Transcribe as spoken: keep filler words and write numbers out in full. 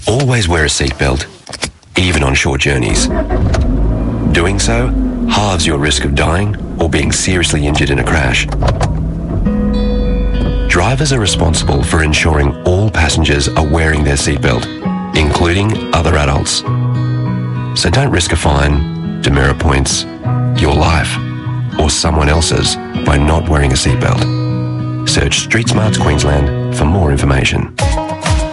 Always wear a seatbelt, even on short journeys. Doing so halves your risk of dying or being seriously injured in a crash. Drivers are responsible for ensuring all passengers are wearing their seatbelt, including other adults. So don't risk a fine, demerit points, your life, or someone else's by not wearing a seatbelt. Search Street Smarts Queensland for more information.